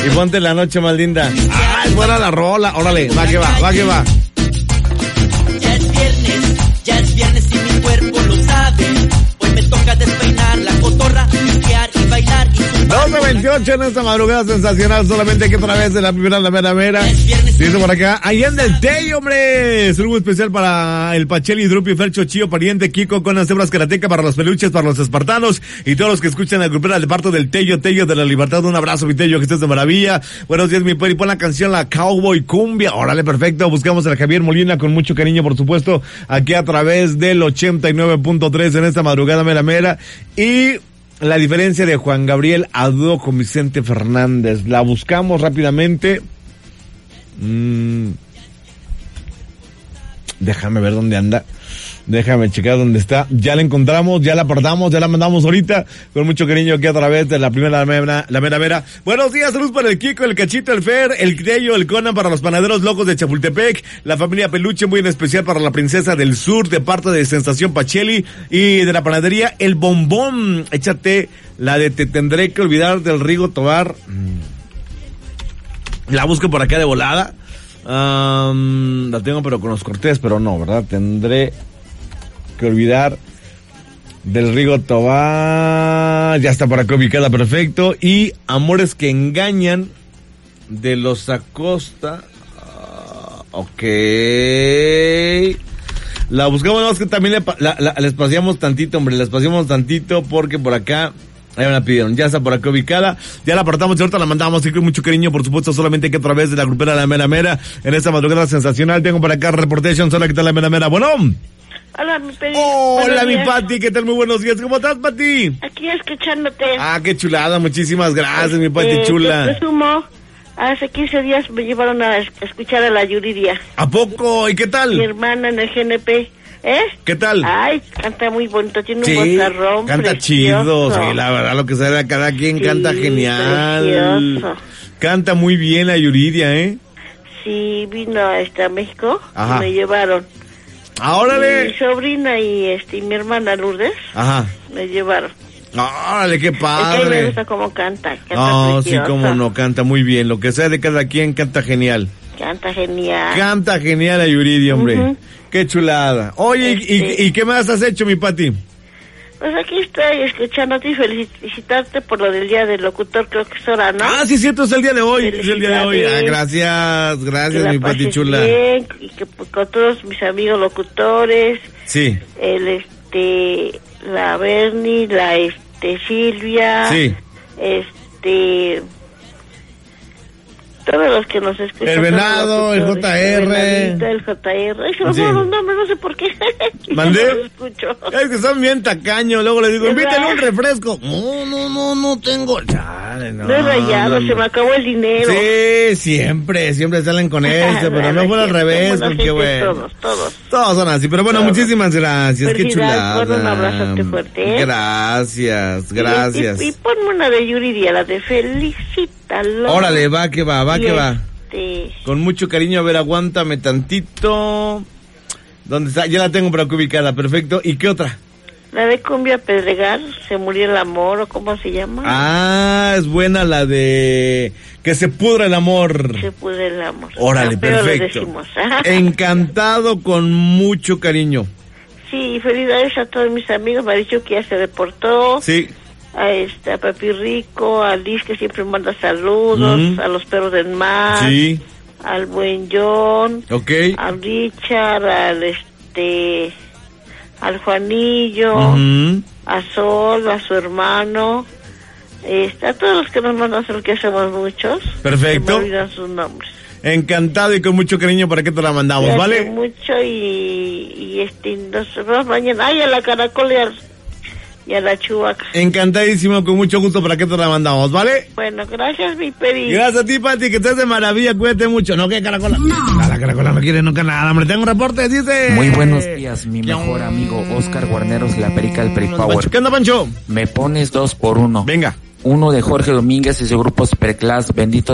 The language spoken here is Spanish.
Y ponte La Noche Más Linda. ¡Ay, fuera la rola! Órale, va que va, va que va. Ya es viernes y mi cuerpo lo sabe. Hoy me toca despeinar la cotorra, limpiar y bailar. 12:28 en esta madrugada sensacional, solamente que otra vez de la primera, la mera. Dice por acá, allá en el Tello, hombre. Saludo especial para el Pacheli, Drupi, Fercho, Chío, Pariente, Kiko, con las cebras karateca, para los peluches, para los espartanos y todos los que escuchan la grupera del parto del Tello de la Libertad. Un abrazo, mi Tello, que estés de maravilla. Buenos días, mi Peri. Pon la canción, la Cowboy Cumbia. Órale, perfecto. Buscamos a Javier Molina con mucho cariño, por supuesto, aquí a través del 89.3 en esta madrugada mera. Y la diferencia de Juan Gabriel a dúo con Vicente Fernández. La buscamos rápidamente. Déjame ver dónde anda. Déjame checar dónde está. Ya la encontramos, ya la apartamos, ya la mandamos ahorita. Con mucho cariño aquí a través de la primera, la mera. Buenos días, saludos para el Kiko, el Cachito, el Fer, el Tello, el Conan, para los panaderos locos de Chapultepec, la familia Peluche, muy en especial para la Princesa del Sur, de parte de Sensación Pacheli, y de la panadería El Bombón. Échate la de Te Tendré que Olvidar del Rigo Tobar. La busco por acá de volada. La tengo pero con los Cortés, pero no, ¿verdad? Tendré que olvidar del Rigo Tobar. Ya está por acá ubicada, perfecto. Y Amores que Engañan de los Acosta. Ok. La buscamos, no, es que también la espaciamos tantito, hombre. La espaciamos tantito porque por acá ahí me la pidieron. Ya está por acá ubicada. Ya la apartamos y ahorita la mandamos así con mucho cariño, por supuesto, solamente que a través de la grupera La Mera. En esta madrugada sensacional tengo por acá Reportation. Hola, ¿qué tal La Mera? Bueno. Hola, mi Peri. Hola, mi Pati, ¿qué tal? Muy buenos días. ¿Cómo estás, Pati? Aquí escuchándote. Ah, qué chulada. Muchísimas gracias, mi Pati chula. Te presumo, hace 15 días me llevaron a escuchar a la Yuridia. ¿A poco? ¿Y qué tal? Mi hermana en el GNP. ¿Qué tal? Ay, canta muy bonito, tiene un bozarrón canta precioso. chido, sí, la verdad, lo que sea de cada quien, canta genial. Precioso. Canta muy bien la Yuridia, Sí, vino a México. Ajá. Y me llevaron. ¡Órale! Mi sobrina y mi hermana Lourdes. Ajá. Me llevaron. ¡Órale, qué padre! Es que me gusta cómo canta. No, precioso. sí, cómo no, canta muy bien. Lo que sea de cada quien, canta genial. Canta genial. Canta genial la Yuridia, hombre. Uh-huh. Qué chulada. Oye, ¿y qué más has hecho, mi Pati? Pues aquí estoy escuchándote y felicitarte por lo del Día del Locutor, creo que es hora, ¿no? Ah, sí, cierto, es el día de hoy. Es el día de hoy. Ah, gracias, mi Pati chula. Bien, y que con todos mis amigos locutores. Sí. La Bernie, la Silvia. Sí. Todos los que nos escuchan. El Venado, el JR. El JR. Ay, se me fueron los nombres, no sé por qué. ¿Mandé? No los escucho. Es que son bien tacaños. Luego les digo, invítale un refresco. No tengo. Chale, no. No he rayado, se me acabó el dinero. Sí, siempre salen con eso, pero no fue al revés, porque bueno. Todos son así, pero bueno, muchísimas gracias. Qué chulada. Un abrazo fuerte. Gracias. Y ponme una de Yuridia, la de Felicítalo. Órale, va que va. Con mucho cariño, a ver, aguántame tantito. ¿Dónde está? Ya la tengo por aquí ubicada, perfecto. ¿Y qué otra? La de Cumbia Pedregal, Se Murió el Amor, ¿o cómo se llama? Ah, es buena la de Que se pudra el amor. Se pudra el amor. Órale, perfecto. Encantado, con mucho cariño. Sí, felicidades a todos mis amigos, me ha dicho que ya se reportó. Sí. A Papi Rico, a Liz, que siempre manda saludos, a los perros del mar, sí, al buen John, okay, a Richard, al Juanillo, a Sol, a su hermano, a todos los que nos mandan saludos, que somos muchos. Perfecto. Que me olvidan sus nombres. Encantado y con mucho cariño, para que te la mandamos, Gracias, ¿vale? Mucho y nos vemos mañana. Ay, a la Caracol y a la Chubaca. Encantadísimo, con mucho gusto, para que te la mandamos, ¿vale? Bueno, gracias, mi Peri. Gracias a ti, Pati, que estés de maravilla, cuídate mucho. No, que Caracola. No. La Caracola no quiere nunca nada, hombre. Tengo un reporte, dice. Muy buenos días, mi mejor amigo Oscar Guarneros, la Perica del Peripower. ¿Qué onda, Pancho? Me pones 2 por 1. Venga. Uno de Jorge Domínguez y su grupo Superclass, Bendito